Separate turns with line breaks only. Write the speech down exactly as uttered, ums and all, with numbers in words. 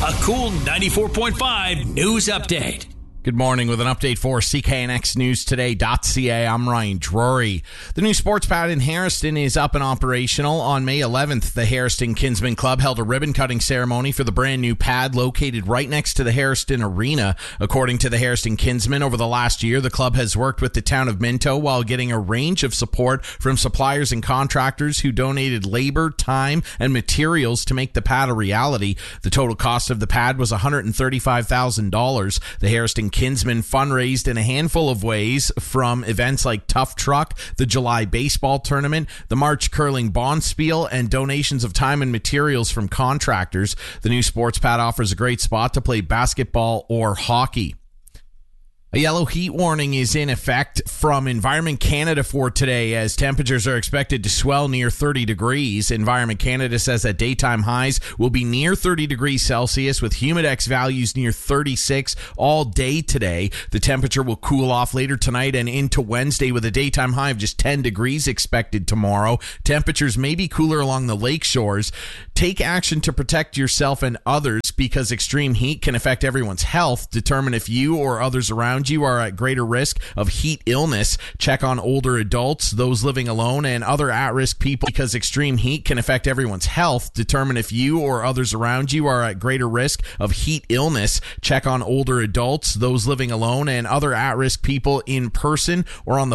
A cool ninety-four point five news update.
Good morning with an update for C K N X News Today dot C A. I'm Ryan Drury. The new sports pad in Harriston is up and operational. On May eleventh, the Harriston Kinsmen Club held a ribbon-cutting ceremony for the brand new pad located right next to the Harriston Arena. According to the Harriston Kinsmen, over the last year, the club has worked with the town of Minto while getting a range of support from suppliers and contractors who donated labor, time, and materials to make the pad a reality. The total cost of the pad was one hundred thirty-five thousand dollars. The Harriston Kinsmen fundraised in a handful of ways, from events like Tough Truck, the July baseball tournament, the March curling bonspiel, and donations of time and materials from contractors. The new sports pad offers a great spot to play basketball or hockey. A yellow heat warning is in effect from Environment Canada for today, as temperatures are expected to swell near thirty degrees. Environment Canada says that daytime highs will be near thirty degrees Celsius with humidex values near thirty-six all day today. The temperature will cool off later tonight and into Wednesday with a daytime high of just ten degrees expected tomorrow. Temperatures may be cooler along the lake shores. Take action to protect yourself and others, because extreme heat can affect everyone's health. Determine if you or others around you are at greater risk of heat illness. Check on older adults, those living alone, and other at-risk people, because extreme heat can affect everyone's health. Determine if you or others around you are at greater risk of heat illness. Check on older adults, those living alone, and other at-risk people in person or on the